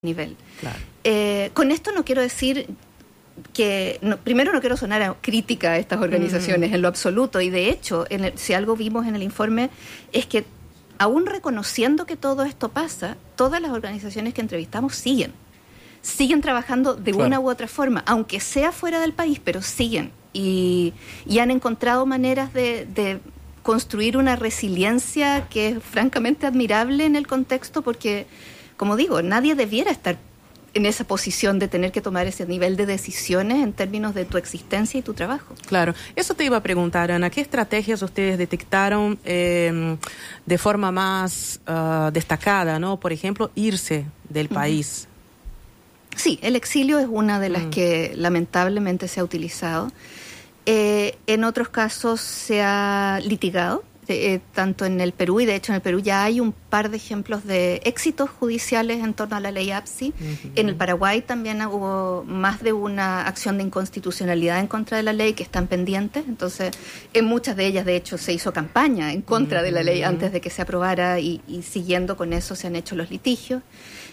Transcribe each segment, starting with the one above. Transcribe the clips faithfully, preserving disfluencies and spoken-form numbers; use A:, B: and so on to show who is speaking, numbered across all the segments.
A: nivel.
B: Claro.
A: Eh, con esto no quiero decir que, no, primero no quiero sonar a crítica a estas organizaciones mm. en lo absoluto, y de hecho, en el, si algo vimos en el informe, es que aún reconociendo que todo esto pasa, todas las organizaciones que entrevistamos siguen, siguen trabajando de claro. una u otra forma, aunque sea fuera del país, pero siguen, y, y han encontrado maneras de, de construir una resiliencia que es francamente admirable en el contexto, porque, como digo, nadie debiera estar en esa posición de tener que tomar ese nivel de decisiones en términos de tu existencia y tu trabajo.
B: Claro, eso te iba a preguntar, Ana, ¿qué estrategias ustedes detectaron eh, de forma más uh, destacada, ¿no? Por ejemplo, irse del uh-huh. país.
A: Sí, el exilio es una de las uh-huh. que lamentablemente se ha utilizado. Eh, en otros casos se ha litigado, eh, tanto en el Perú, y de hecho en el Perú ya hay un par de ejemplos de éxitos judiciales en torno a la ley A P S I. Uh-huh. En el Paraguay también hubo más de una acción de inconstitucionalidad en contra de la ley que están pendientes. Entonces, en muchas de ellas, de hecho, se hizo campaña en contra uh-huh. de la ley antes de que se aprobara, y, y siguiendo con eso se han hecho los litigios.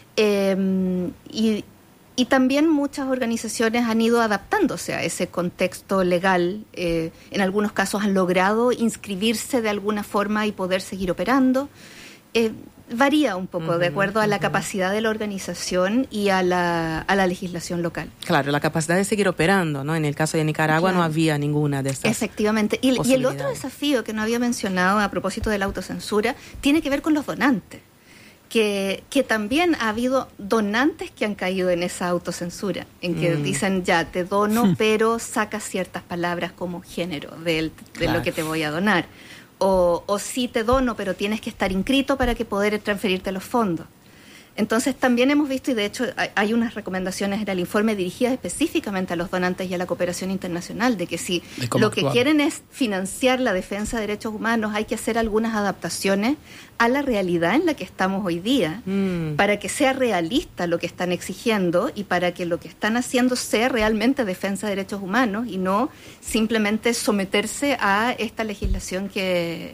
A: Eh, y Y también muchas organizaciones han ido adaptándose a ese contexto legal. Eh, en algunos casos han logrado inscribirse de alguna forma y poder seguir operando. Eh, varía un poco uh-huh, de acuerdo a la uh-huh. capacidad de la organización y a la, a la legislación local.
B: Claro, la capacidad de seguir operando, ¿no? En el caso de Nicaragua claro. no había ninguna de esas.
A: Efectivamente. Y, y el otro desafío que no había mencionado a propósito de la autocensura tiene que ver con los donantes. Que, que también ha habido donantes que han caído en esa autocensura, en que mm. dicen, ya, te dono, pero sacas ciertas palabras como género de, de claro. lo que te voy a donar. O, o sí te dono, pero tienes que estar inscrito para que poder transferirte los fondos. Entonces también hemos visto, y de hecho hay, hay unas recomendaciones en el informe dirigidas específicamente a los donantes y a la cooperación internacional, de que si lo actuar? que quieren es financiar la defensa de derechos humanos, hay que hacer algunas adaptaciones a la realidad en la que estamos hoy día, mm. para que sea realista lo que están exigiendo y para que lo que están haciendo sea realmente defensa de derechos humanos y no simplemente someterse a esta legislación que,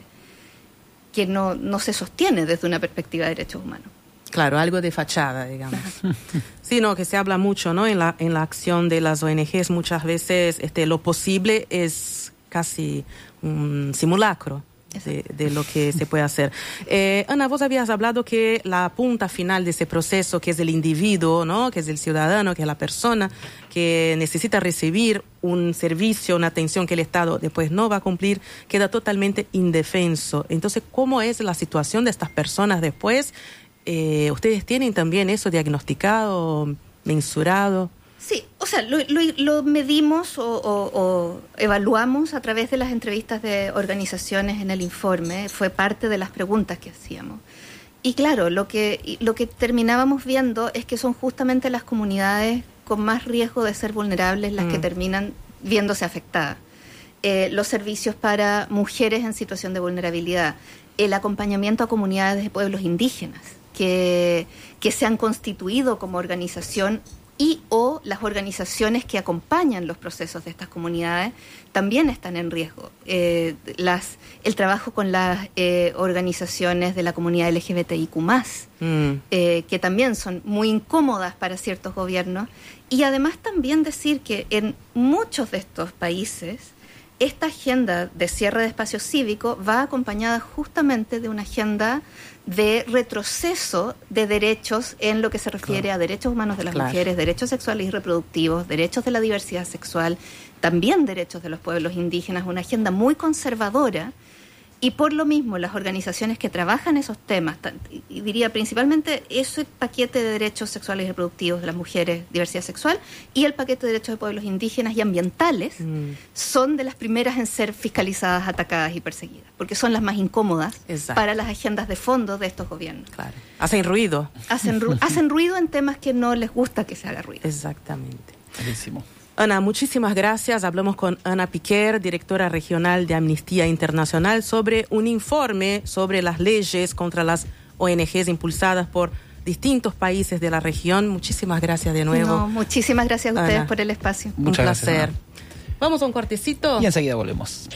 A: que no, no se sostiene desde una perspectiva de derechos humanos.
B: Claro, algo de fachada, digamos. Sí, no, que se habla mucho, ¿no? En la, en la acción de las O N Ges muchas veces este, lo posible es casi un simulacro de, de lo que se puede hacer. Eh, Ana, vos habías hablado que la punta final de ese proceso, que es el individuo, ¿no? Que es el ciudadano, que es la persona que necesita recibir un servicio, una atención que el Estado después no va a cumplir, queda totalmente indefenso. Entonces, ¿cómo es la situación de estas personas después? Eh, ¿Ustedes tienen también eso diagnosticado, mensurado?
A: Sí, o sea, lo, lo, lo medimos o, o, o evaluamos a través de las entrevistas de organizaciones en el informe. Fue parte de las preguntas que hacíamos. Y claro, lo que, lo que terminábamos viendo es que son justamente las comunidades con más riesgo de ser vulnerables las mm. que terminan viéndose afectadas. Eh, los servicios para mujeres en situación de vulnerabilidad, el acompañamiento a comunidades de pueblos indígenas, Que, que se han constituido como organización, y o las organizaciones que acompañan los procesos de estas comunidades también están en riesgo. Eh, las, el trabajo con las eh, organizaciones de la comunidad L G B T I Q más, mm. eh, que también son muy incómodas para ciertos gobiernos. Y además también decir que en muchos de estos países esta agenda de cierre de espacio cívico va acompañada justamente de una agenda de retroceso de derechos en lo que se refiere claro. a derechos humanos de las claro. mujeres, derechos sexuales y reproductivos, derechos de la diversidad sexual, también derechos de los pueblos indígenas, una agenda muy conservadora. Y por lo mismo, las organizaciones que trabajan esos temas, y diría principalmente ese paquete de derechos sexuales y reproductivos de las mujeres, diversidad sexual, y el paquete de derechos de pueblos indígenas y ambientales, mm. son de las primeras en ser fiscalizadas, atacadas y perseguidas, porque son las más incómodas Exacto. para las agendas de fondo de estos gobiernos.
B: Claro. Hacen ruido.
A: Hacen, ru- hacen ruido en temas que no les gusta que se haga ruido.
B: Exactamente.
C: Buenísimo.
B: Ana, muchísimas gracias. Hablamos con Ana Piquer, directora regional de Amnistía Internacional, sobre un informe sobre las leyes contra las O N Ges impulsadas por distintos países de la región. Muchísimas gracias de nuevo.
A: No, muchísimas gracias a ustedes Ana. por el espacio.
B: Muchas un placer. Gracias, Vamos a un cortecito.
C: Y enseguida volvemos.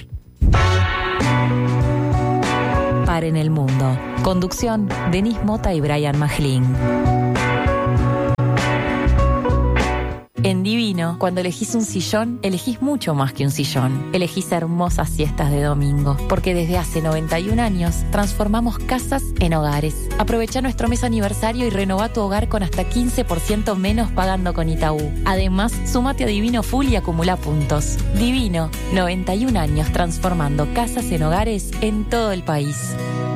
D: Par en el mundo. Conducción, Denis Mota y Brian Majlin.
C: Divino, cuando elegís un sillón, elegís mucho más que un sillón. Elegís hermosas siestas de domingo, porque desde hace noventa y un años transformamos casas en hogares. Aprovecha nuestro mes aniversario y renová tu hogar con hasta quince por ciento menos pagando con Itaú. Además, sumate a Divino Full y acumula puntos. Divino, noventa y un años transformando casas en hogares en todo el país.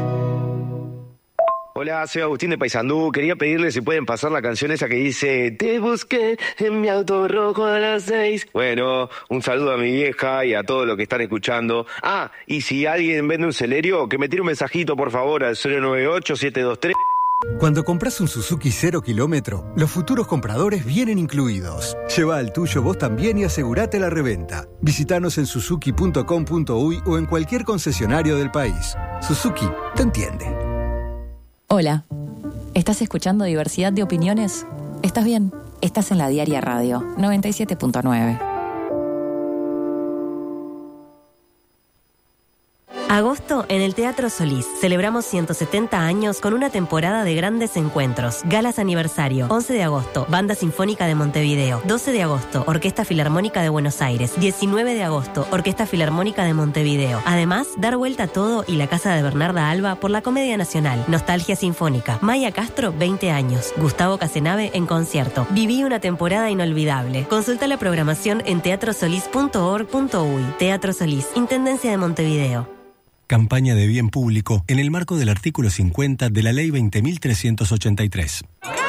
D: Hola, soy Agustín de Paysandú. Quería pedirle si pueden pasar la canción esa que dice te busqué en mi auto rojo a las seis. Bueno, un saludo a mi vieja y a todos los que están escuchando. Ah, y si alguien vende un Celerio, que me tire un mensajito por favor al cero nueve ocho siete dos tres.
E: Cuando compras un Suzuki cero kilómetro, los futuros compradores vienen incluidos. Lleva al tuyo vos también y asegurate la reventa. Visítanos en suzuki punto com punto uy o en cualquier concesionario del país. Suzuki te entiende.
C: Hola, ¿estás escuchando Diversidad de Opiniones? ¿Estás bien? Estás en la Diaria Radio, noventa y siete punto nueve.
F: Agosto en el Teatro Solís. Celebramos ciento setenta años con una temporada de grandes encuentros. Galas aniversario. once de agosto, Banda Sinfónica de Montevideo. doce de agosto, Orquesta Filarmónica de Buenos Aires. diecinueve de agosto, Orquesta Filarmónica de Montevideo. Además, dar vuelta a todo y la casa de Bernarda Alba por la Comedia Nacional. Nostalgia Sinfónica. Maya Castro, veinte años. Gustavo Casenave en concierto. Viví una temporada inolvidable. Consulta la programación en teatro solís punto org punto uy. Teatro Solís, Intendencia de Montevideo.
G: Campaña de bien público en el marco del artículo cincuenta de la Ley veinte mil trescientos ochenta y tres.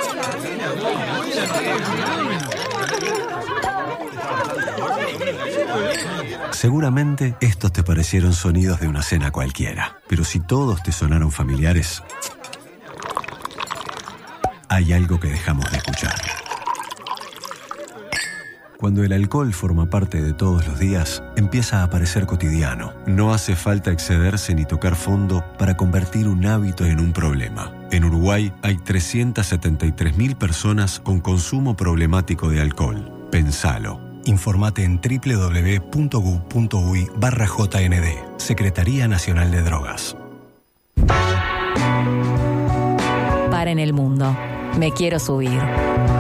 G: Seguramente estos te parecieron sonidos de una cena cualquiera, pero si todos te sonaron familiares, hay algo que dejamos de escuchar. Cuando el alcohol forma parte de todos los días, empieza a parecer cotidiano. No hace falta excederse ni tocar fondo para convertir un hábito en un problema. En Uruguay hay trescientas setenta y tres mil personas con consumo problemático de alcohol. Pensalo. Informate en doble u doble u doble u punto gu punto uy barra J N D. Secretaría Nacional de Drogas.
C: Para en el mundo. Me quiero subir.